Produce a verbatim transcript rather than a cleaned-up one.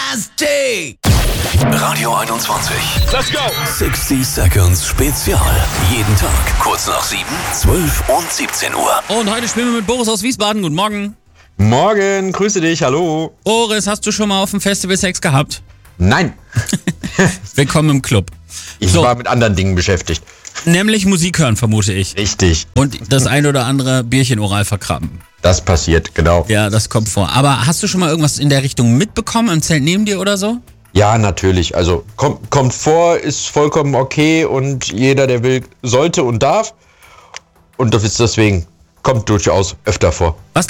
Nasty! Radio einundzwanzig. Let's go! sechzig Seconds Spezial. Jeden Tag kurz nach sieben, zwölf und siebzehn Uhr. Und heute spielen wir mit Boris aus Wiesbaden. Guten Morgen. Morgen, grüße dich, hallo. Boris, hast du schon mal auf dem Festival Sex gehabt? Nein, Willkommen im Club. ich So. war mit anderen Dingen beschäftigt. Nämlich Musik hören, vermute ich. Richtig, Und das ein oder andere Bierchen oral verkrabben. das passiert, genau. Ja, das kommt vor. Aber hast du schon mal irgendwas in der Richtung mitbekommen im Zelt neben dir oder so? Ja, natürlich, also kommt, kommt vor, ist vollkommen okay und jeder, der will, sollte und darf. Und das ist deswegen, kommt durchaus öfter vor. Was